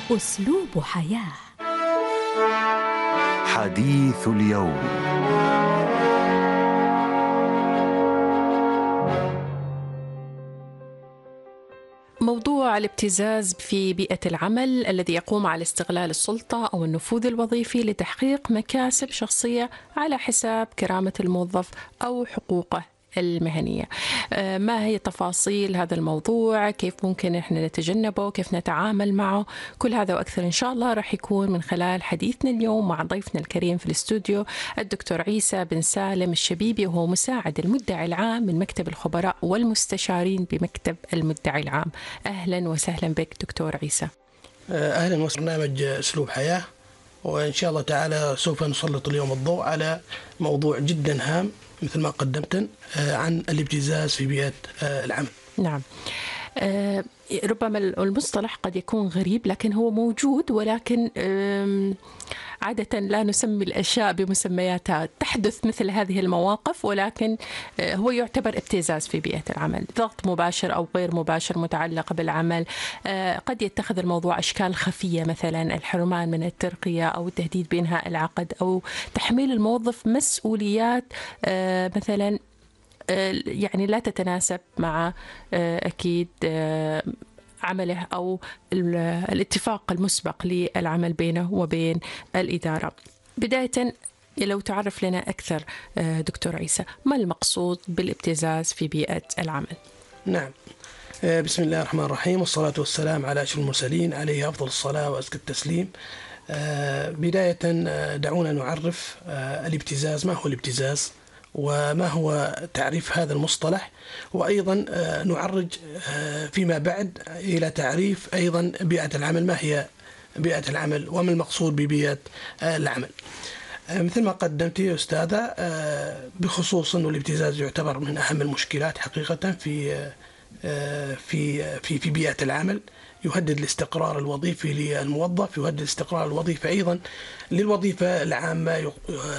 أسلوب حياة. حديث اليوم. موضوع الابتزاز في بيئة العمل الذي يقوم على استغلال السلطة أو النفوذ الوظيفي لتحقيق مكاسب شخصية على حساب كرامة الموظف أو حقوقه المهنية. ما هي تفاصيل هذا الموضوع؟ كيف ممكن إحنا نتجنبه؟ كيف نتعامل معه؟ كل هذا وأكثر إن شاء الله راح يكون من خلال حديثنا اليوم مع ضيفنا الكريم في الاستوديو الدكتور عيسى بن سالم الشبيبي، وهو مساعد المدعي العام من مكتب الخبراء والمستشارين بمكتب المدعي العام. أهلا وسهلا بك دكتور عيسى. أهلا وسهلا. برنامج أسلوب حياة، وإن شاء الله تعالى سوف نسلط اليوم الضوء على موضوع جدا هام مثل ما قدمتن عن الابتزاز في بيئة العمل. نعم. ربما المصطلح قد يكون غريب لكن هو موجود، ولكن عادة لا نسمي الأشياء بمسمياتها. تحدث مثل هذه المواقف، ولكن هو يعتبر ابتزاز في بيئة العمل، ضغط مباشر أو غير مباشر متعلق بالعمل. قد يتخذ الموضوع أشكال خفية، مثلا الحرمان من الترقية أو التهديد بإنهاء العقد أو تحميل الموظف مسؤوليات مثلا يعني لا تتناسب مع أكيد عمله أو الاتفاق المسبق للعمل بينه وبين الإدارة. بداية لو تعرف لنا أكثر دكتور عيسى، ما المقصود بالابتزاز في بيئة العمل؟ نعم. بسم الله الرحمن الرحيم، والصلاة والسلام على أشرف المرسلين عليه أفضل الصلاة وأزكى التسليم. بداية دعونا نعرف الابتزاز، ما هو الابتزاز وما هو تعريف هذا المصطلح، وأيضا نعرج فيما بعد إلى تعريف أيضا بيئة العمل. ما هي بيئة العمل وما المقصود ببيئة العمل؟ مثل ما قدمت يا أستاذة، بخصوص أنه الابتزاز يعتبر من أهم المشكلات حقيقة في بيئة العمل. يهدد الاستقرار الوظيفي للموظف، يهدد الاستقرار الوظيفي أيضا للوظيفة العامة،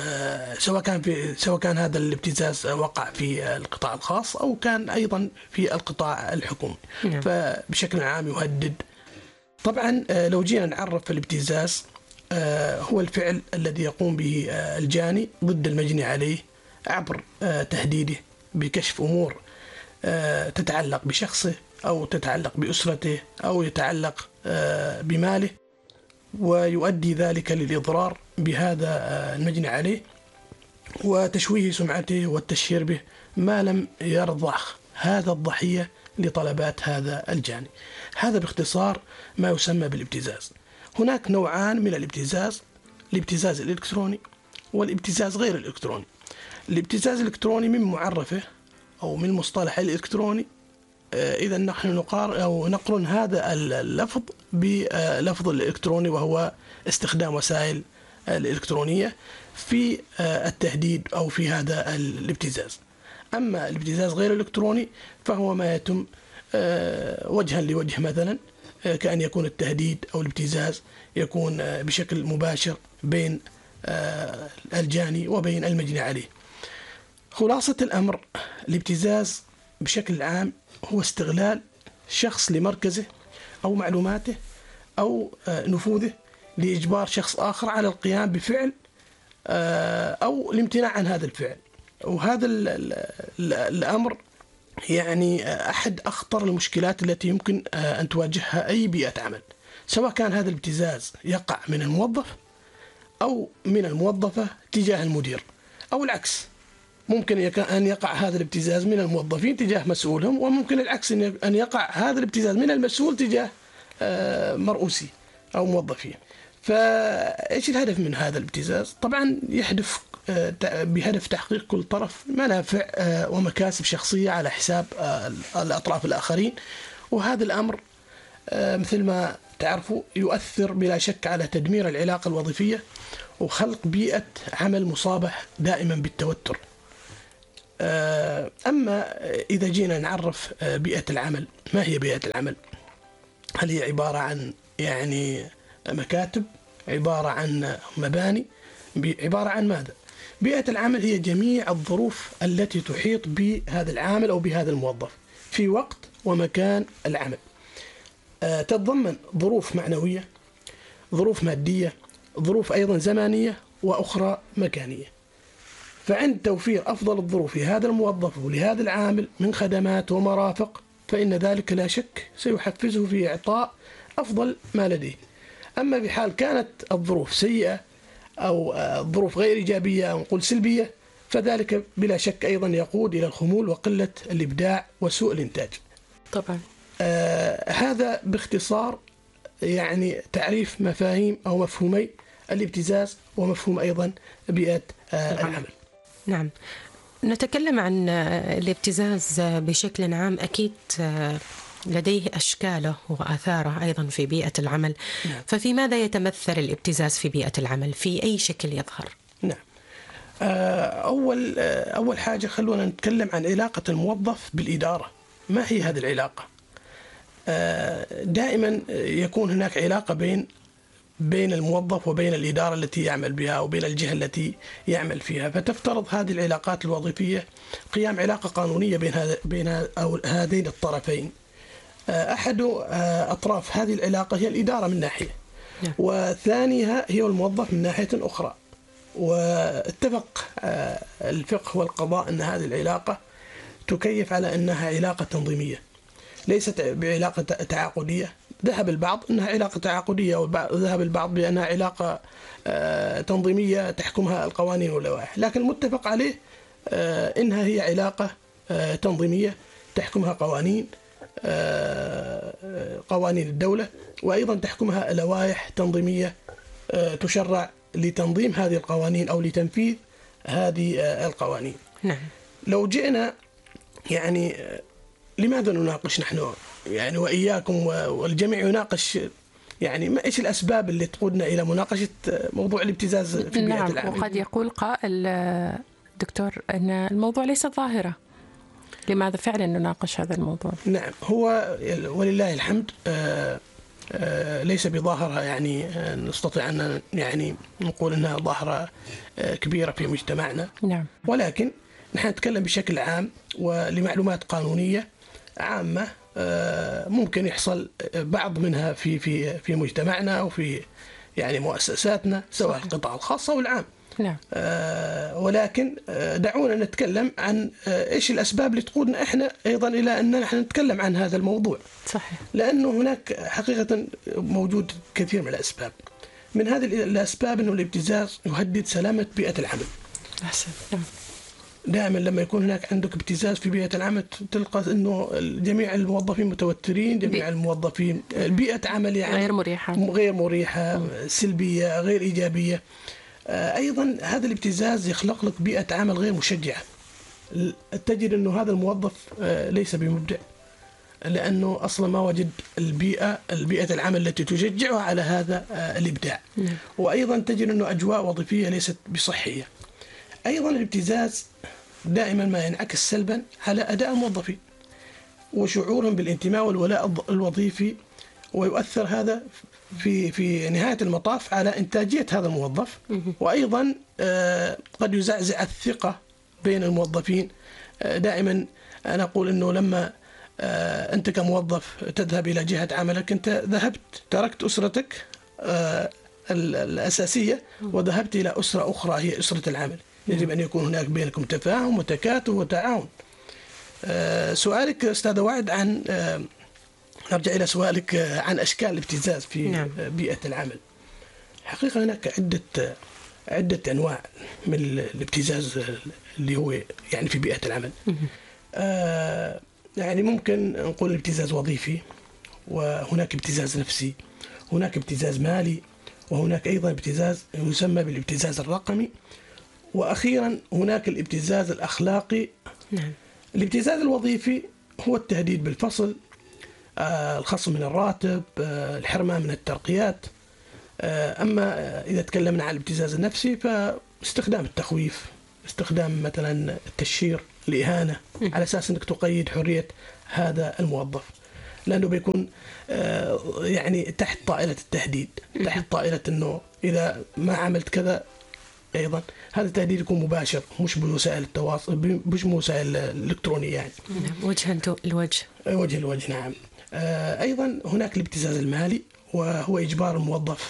سواء كان هذا الابتزاز وقع في القطاع الخاص أو كان أيضا في القطاع الحكومي. فبشكل عام يهدد. طبعا لو جينا نعرف الابتزاز، هو الفعل الذي يقوم به الجاني ضد المجني عليه عبر تهديده بكشف أمور تتعلق بشخصه أو تتعلق بأسرته أو يتعلق بماله، ويؤدي ذلك للإضرار بهذا المجني عليه وتشويه سمعته والتشهير به ما لم يرضخ هذا الضحية لطلبات هذا الجاني. هذا باختصار ما يسمى بالابتزاز. هناك نوعان من الابتزاز: الابتزاز الإلكتروني والابتزاز غير الإلكتروني. الابتزاز الإلكتروني من معرفه أو من مصطلح الإلكتروني، إذا نحن نقرن هذا اللفظ بلفظ الإلكتروني، وهو استخدام وسائل الإلكترونية في التهديد أو في هذا الابتزاز. أما الابتزاز غير الإلكتروني فهو ما يتم وجها لوجه، مثلا كأن يكون التهديد أو الابتزاز يكون بشكل مباشر بين الجاني وبين المجني عليه. خلاصة الأمر، الابتزاز بشكل عام هو استغلال شخص لمركزه أو معلوماته أو نفوذه لإجبار شخص آخر على القيام بفعل أو الامتناع عن هذا الفعل. وهذا الأمر يعني أحد أخطر المشكلات التي يمكن أن تواجهها أي بيئة عمل، سواء كان هذا الابتزاز يقع من الموظف أو من الموظفة تجاه المدير، أو العكس. ممكن أن يقع هذا الابتزاز من الموظفين تجاه مسؤولهم، وممكن العكس أن يقع هذا الابتزاز من المسؤول تجاه مرؤوسي أو موظفين. فإيش الهدف من هذا الابتزاز؟ طبعا يهدف بهدف تحقيق كل طرف منافع ومكاسب شخصية على حساب الأطراف الآخرين. وهذا الأمر مثل ما تعرفوا يؤثر بلا شك على تدمير العلاقة الوظيفية وخلق بيئة عمل مصابة دائما بالتوتر. أما إذا جينا نعرف بيئة العمل، ما هي بيئة العمل؟ هل هي عبارة عن يعني مكاتب، عبارة عن مباني، عبارة عن ماذا؟ بيئة العمل هي جميع الظروف التي تحيط بهذا العامل أو بهذا الموظف في وقت ومكان العمل. تتضمن ظروف معنوية ظروف مادية، ظروف أيضا زمانية، وأخرى مكانية. فعند توفير أفضل الظروف لهذا الموظف ولهذا العامل من خدمات ومرافق، فإن ذلك لا شك سيحفزه في إعطاء أفضل ما لديه. أما بحال كانت الظروف سيئة أو الظروف غير إيجابية أو نقول سلبية، فذلك بلا شك أيضا يقود إلى الخمول وقلة الإبداع وسوء الإنتاج. طبعا. هذا باختصار يعني تعريف مفاهيم أو مفهومي الابتزاز ومفهوم أيضا بيئة العمل. نعم، نتكلم عن الابتزاز بشكل عام. أكيد لديه أشكاله وآثاره أيضا في بيئة العمل. نعم. ففي ماذا يتمثل الابتزاز في بيئة العمل؟ في أي شكل يظهر؟ نعم، أول حاجة خلونا نتكلم عن علاقة الموظف بالإدارة. ما هي هذه العلاقة؟ دائما يكون هناك علاقة بين الموظف وبين الإدارة التي يعمل بها وبين الجهة التي يعمل فيها. فتفترض هذه العلاقات الوظيفية قيام علاقة قانونية بين هذين الطرفين. أحد أطراف هذه العلاقة هي الإدارة من ناحية، وثانيها هي الموظف من ناحية أخرى. واتفق الفقه والقضاء أن هذه العلاقة تكيف على أنها علاقة تنظيمية، ليست بعلاقة تعاقدية. ذهب البعض أنها علاقة تعاقدية، وذهب البعض بأنها علاقة تنظيمية تحكمها القوانين واللوائح، لكن المتفق عليه إنها هي علاقة تنظيمية تحكمها قوانين الدولة، وأيضا تحكمها لوائح تنظيمية تشرع لتنظيم هذه القوانين أو لتنفيذ هذه القوانين. نعم. لو جئنا يعني لماذا نناقش نحن يعني وإياكم والجميع يناقش يعني ما إيش الأسباب اللي تقودنا إلى مناقشة موضوع الابتزاز في بيئة العمل؟ وقد يقول قائل دكتور أن الموضوع ليس ظاهرة، لماذا فعلا نناقش هذا الموضوع؟ نعم، هو ولله الحمد ليس بظاهرة يعني نستطيع أن يعني نقول أنها ظاهرة كبيرة في مجتمعنا. نعم. ولكن نحن نتكلم بشكل عام ولمعلومات قانونية عامة ممكن يحصل بعض منها في مجتمعنا وفي يعني مؤسساتنا، سواء القطاع الخاص أو العام. نعم. ولكن دعونا نتكلم عن إيش الأسباب اللي تقودنا إحنا أيضا إلى أن نحن نتكلم عن هذا الموضوع. صحيح. لأنه هناك حقيقة موجود كثير من الأسباب. من هذه الأسباب أنه الابتزاز يهدد سلامة بيئة العمل. أحسن. نعم. دائما لما يكون هناك عندك ابتزاز في بيئة العمل تلقى أنه جميع الموظفين متوترين، جميع الموظفين بيئة عمل يعني غير مريحة، سلبية، غير إيجابية. أيضا هذا الابتزاز يخلق لك بيئة عمل غير مشجعة. تجد أنه هذا الموظف ليس بمبدع، لأنه أصلا ما وجد البيئة العمل التي تشجعه على هذا الإبداع. وأيضا تجد أنه أجواء وظيفية ليست بصحية. أيضا الابتزاز دائما ما ينعكس سلبا على أداء الموظفين وشعورهم بالانتماء والولاء الوظيفي، ويؤثر هذا في نهاية المطاف على إنتاجية هذا الموظف. وأيضا قد يزعزع الثقة بين الموظفين. دائما أنا أقول أنه لما أنت كموظف تذهب إلى جهة عملك، أنت تركت أسرتك الأساسية وذهبت إلى أسرة أخرى هي أسرة العمل. يجب أن يكون هناك بينكم تفاهم وتكاتف وتعاون. سؤالك أستاذ وعد عن نرجع إلى سؤالك عن أشكال الابتزاز في بيئة العمل. حقيقة هناك عدة أنواع من الابتزاز اللي هو يعني في بيئة العمل. يعني ممكن نقول ابتزاز وظيفي، وهناك ابتزاز نفسي، هناك ابتزاز مالي، وهناك أيضا ابتزاز يسمى بالابتزاز الرقمي، وأخيرا هناك الابتزاز الأخلاقي. نعم. الابتزاز الوظيفي هو التهديد بالفصل، الخصم من الراتب، الحرمان من الترقيات. أما إذا تكلمنا عن الابتزاز النفسي فاستخدام التخويف، استخدام مثلا التشهير، الإهانة، على أساس أنك تقيد حرية هذا الموظف، لأنه بيكون يعني تحت طائلة التهديد، تحت طائلة أنه إذا ما عملت كذا. أيضا هذا التهديد يكون مباشر، مش بوسائل التواصل، مش بوسائل الإلكترونية يعني. وجها لوجه. وجه لوجه. نعم. أيضا هناك الابتزاز المالي، وهو إجبار الموظف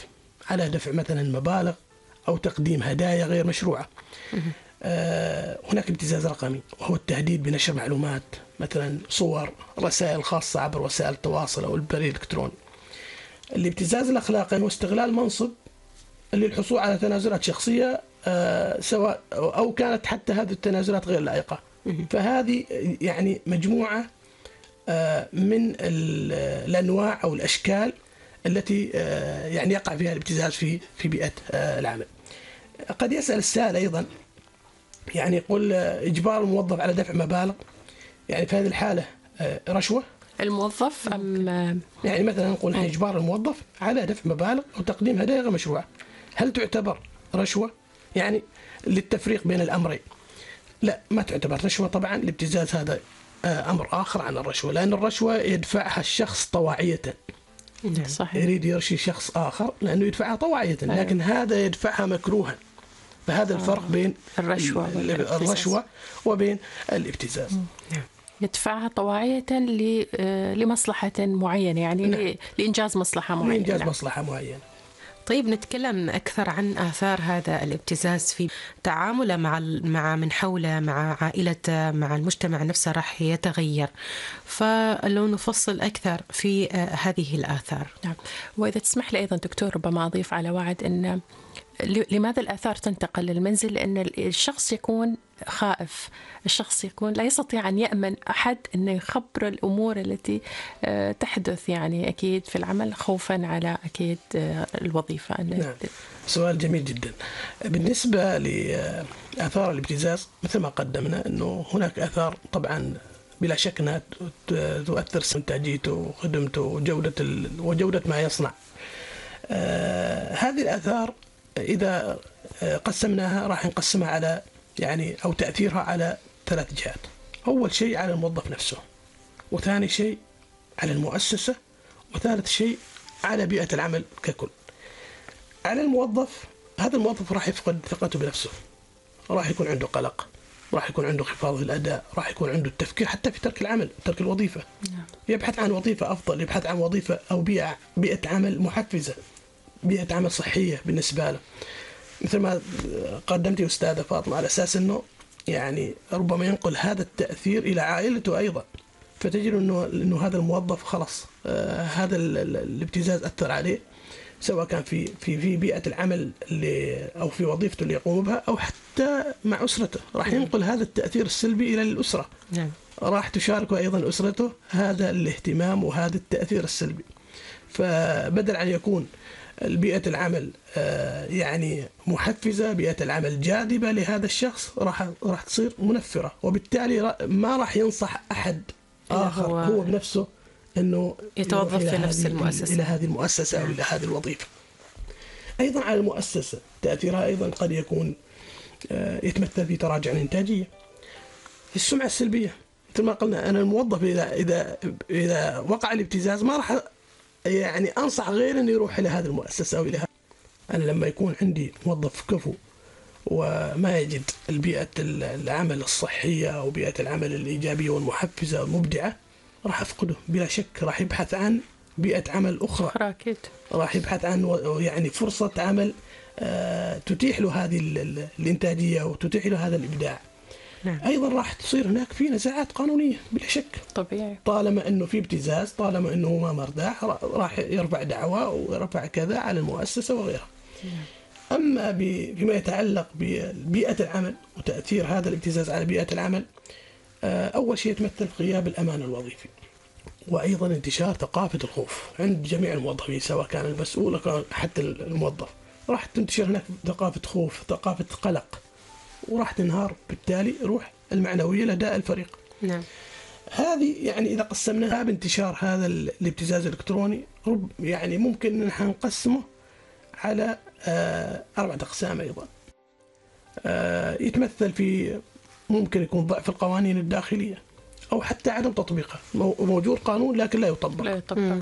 على دفع مثلا مبالغ أو تقديم هدايا غير مشروعة. هناك ابتزاز رقمي، وهو التهديد بنشر معلومات مثلا صور، رسائل خاصة عبر وسائل التواصل أو البريد الإلكتروني. الابتزاز الأخلاقي هو استغلال منصب للحصول على تنازلات شخصية، سواء أو كانت حتى هذه التنازلات غير لائقة. فهذه يعني مجموعة من الأنواع أو الأشكال التي يعني يقع فيها الابتزاز في بيئة العمل. قد يسأل السائل أيضا، يعني يقول إجبار الموظف على دفع مبالغ، يعني في هذه الحالة رشوة الموظف أم يعني مثلا نقول إجبار الموظف على دفع مبالغ أو تقديم هدايا غير مشروعة، هل تعتبر رشوة؟ يعني للتفريق بين الأمرين، لا ما تعتبر رشوة طبعا. الابتزاز هذا أمر آخر عن الرشوة، لأن الرشوة يدفعها الشخص طواعية، صحيح. يريد يرشي شخص آخر لأنه يدفعها طواعية، لكن هذا يدفعها مكروها. فهذا الفرق بين الرشوة وبين الابتزاز. يدفعها طواعية لمصلحة معينة، يعني لإنجاز مصلحة معينة. لإنجاز مصلحة معينة. طيب نتكلم أكثر عن آثار هذا الابتزاز في تعامله مع من حوله، مع عائلته، مع المجتمع نفسه راح يتغير. فلو نفصل أكثر في هذه الآثار. نعم. وإذا تسمح لي أيضا دكتور ربما أضيف على وعد أن لماذا الآثار تنتقل للمنزل؟ لأن الشخص يكون خائف، الشخص يكون لا يستطيع أن يأمن أحد أن يخبر الأمور التي تحدث، يعني أكيد في العمل، خوفا على أكيد الوظيفة. نعم. سؤال جميل جدا. بالنسبة لآثار الابتزاز مثل ما قدمنا أنه هناك آثار طبعا بلا شك أنها تؤثر إنتاجيته وخدمته وجودة ما يصنع. هذه الآثار إذا قسمناها راح نقسمها على يعني أو تأثيرها على 3 جهات. أول شيء على الموظف نفسه، وثاني شيء على المؤسسة، وثالث شيء على بيئة العمل ككل. على الموظف، هذا الموظف راح يفقد ثقته بنفسه، راح يكون عنده قلق، راح يكون عنده انخفاض في الأداء، راح يكون عنده التفكير حتى في ترك العمل، ترك الوظيفة. يبحث عن وظيفة أفضل، يبحث عن وظيفة أو بيئة عمل محفزة، بيئة عمل صحية بالنسبة له. مثل ما قدمتي أستاذة فاطمة، على أساس أنه يعني ربما ينقل هذا التأثير إلى عائلته أيضا، فتجد أنه هذا الموظف خلص هذا الابتزاز أثر عليه، سواء كان في بيئة العمل أو في وظيفته اللي يقوم بها، أو حتى مع أسرته. راح ينقل هذا التأثير السلبي إلى الأسرة. نعم. راح تشاركه أيضا أسرته هذا الاهتمام وهذا التأثير السلبي. فبدل أن يكون بيئة العمل يعني محفزة، بيئة العمل جاذبة لهذا الشخص، راح تصير منفرة، وبالتالي ما راح ينصح أحد آخر هو بنفسه أنه يتوظف في نفس المؤسسة، إلى هذه المؤسسة أو إلى هذه الوظيفة. أيضا على المؤسسة تأثيرها أيضا قد يكون يتمثل في تراجع الإنتاجية، في السمعة السلبية. مثل ما قلنا، أنا الموظف إذا وقع الابتزاز ما راح يعني أنصح غير أن يروح إلى هذه المؤسسة أو إلى هذا. أنا لما يكون عندي موظف كفو وما يجد البيئة العمل الصحية أو بيئة العمل الإيجابية والمحفزة والمبدعة، راح أفقده بلا شك. راح يبحث عن بيئة عمل أخرى أكيد. راح يبحث عن يعني فرصة عمل تتيح له هذه الإنتاجية وتتيح له هذا الإبداع. نعم. أيضا راح تصير هناك في نزاعات قانونية بلا شك، طبيعي. طالما أنه في ابتزاز، طالما أنه ما مرتاح، راح يرفع دعوى ورفع كذا على المؤسسة وغيرها. أما فيما يتعلق ببيئة العمل وتأثير هذا الابتزاز على بيئة العمل، أول شيء يتمثل غياب الأمان الوظيفي، وأيضا انتشار ثقافة الخوف عند جميع الموظفين، سواء كان المسؤول أو حتى الموظف. راح تنتشر هناك ثقافة خوف، ثقافة قلق، وراح تنهار بالتالي روح المعنوية لدى الفريق. نعم. هذه يعني إذا قسمناها بانتشار هذا الابتزاز الإلكتروني، يعني ممكن نحن نقسمه على 4 أقسام أيضا. يتمثل في ممكن يكون ضعف القوانين الداخلية، أو حتى عدم تطبيقها. موجود قانون لكن لا يطبق.